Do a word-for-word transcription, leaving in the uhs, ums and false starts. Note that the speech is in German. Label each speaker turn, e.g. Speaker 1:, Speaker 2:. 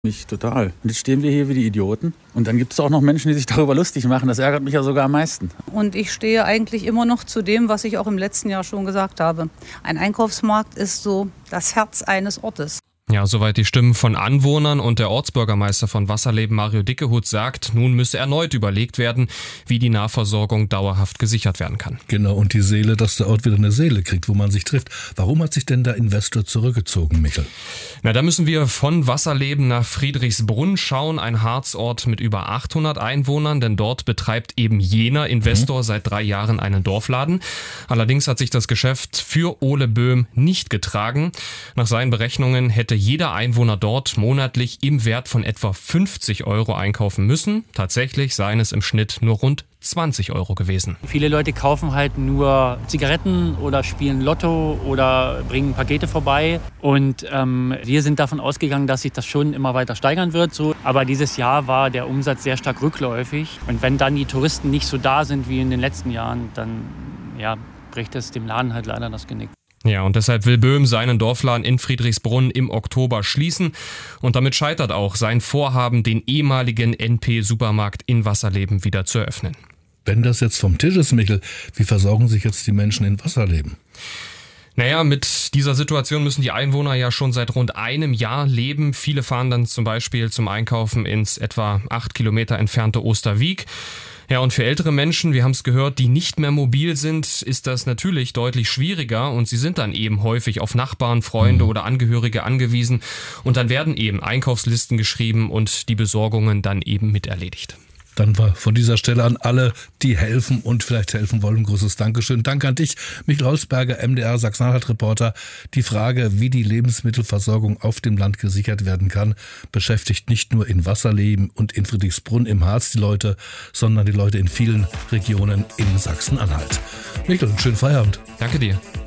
Speaker 1: Mich total. Und jetzt stehen wir hier wie die Idioten. Und dann gibt es auch noch Menschen, die sich darüber lustig machen. Das ärgert mich ja sogar am meisten.
Speaker 2: Und ich stehe eigentlich immer noch zu dem, was ich auch im letzten Jahr schon gesagt habe. Ein Einkaufsmarkt ist so das Herz eines Ortes.
Speaker 3: Ja, soweit die Stimmen von Anwohnern, und der Ortsbürgermeister von Wasserleben, Mario Dickehut, sagt, nun müsse erneut überlegt werden, wie die Nahversorgung dauerhaft gesichert werden kann.
Speaker 4: Genau, und die Seele, dass der Ort wieder eine Seele kriegt, wo man sich trifft. Warum hat sich denn der Investor zurückgezogen, Michael?
Speaker 3: Na, da müssen wir von Wasserleben nach Friedrichsbrunn schauen, ein Harzort mit über achthundert Einwohnern, denn dort betreibt eben jener Investor mhm. seit drei Jahren einen Dorfladen. Allerdings hat sich das Geschäft für Ole Böhm nicht getragen. Nach seinen Berechnungen hätte jeder Einwohner dort monatlich im Wert von etwa fünfzig Euro einkaufen müssen. Tatsächlich seien es im Schnitt nur rund zwanzig Euro gewesen.
Speaker 5: Viele Leute kaufen halt nur Zigaretten oder spielen Lotto oder bringen Pakete vorbei. Und ähm, wir sind davon ausgegangen, dass sich das schon immer weiter steigern wird. So. Aber dieses Jahr war der Umsatz sehr stark rückläufig. Und wenn dann die Touristen nicht so da sind wie in den letzten Jahren, dann ja, bricht es dem Laden halt leider das Genick.
Speaker 3: Ja, und deshalb will Böhm seinen Dorfladen in Friedrichsbrunn im Oktober schließen. Und damit scheitert auch sein Vorhaben, den ehemaligen N P-Supermarkt in Wasserleben wieder zu eröffnen.
Speaker 4: Wenn das jetzt vom Tisch ist, Michael, wie versorgen sich jetzt die Menschen in Wasserleben?
Speaker 3: Naja, mit dieser Situation müssen die Einwohner ja schon seit rund einem Jahr leben. Viele fahren dann zum Beispiel zum Einkaufen ins etwa acht Kilometer entfernte Osterwiek. Ja, und für ältere Menschen, wir haben es gehört, die nicht mehr mobil sind, ist das natürlich deutlich schwieriger, und sie sind dann eben häufig auf Nachbarn, Freunde oder Angehörige angewiesen, und dann werden eben Einkaufslisten geschrieben und die Besorgungen dann eben miterledigt.
Speaker 4: Dann war von dieser Stelle an alle, die helfen und vielleicht helfen wollen, ein großes Dankeschön. Danke an dich, Michael Holzberger, M D R Sachsen-Anhalt-Reporter. Die Frage, wie die Lebensmittelversorgung auf dem Land gesichert werden kann, beschäftigt nicht nur in Wasserleben und in Friedrichsbrunn im Harz die Leute, sondern die Leute in vielen Regionen in Sachsen-Anhalt. Michael, einen schönen Feierabend.
Speaker 3: Danke dir.